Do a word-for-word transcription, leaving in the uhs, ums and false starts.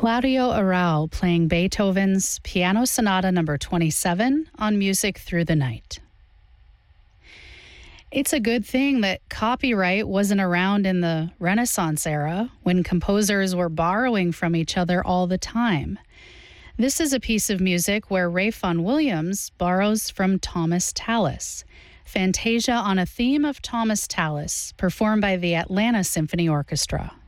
Claudio Arrau playing Beethoven's Piano Sonata number twenty-seven on Music Through the Night. It's a good thing that copyright wasn't around in the Renaissance era when composers were borrowing from each other all the time. This is a piece of music where Ralph Vaughan Williams borrows from Thomas Tallis. Fantasia on a theme of Thomas Tallis, performed by the Atlanta Symphony Orchestra.